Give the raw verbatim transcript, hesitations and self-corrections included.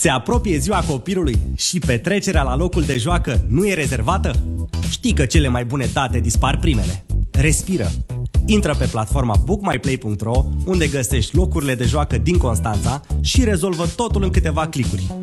Se apropie ziua copilului și petrecerea la locul de joacă nu e rezervată? Știi că cele mai bune date dispar primele. Respiră! Intră pe platforma book my play punct ro, unde găsești locurile de joacă din Constanța și rezolvă totul în câteva clicuri.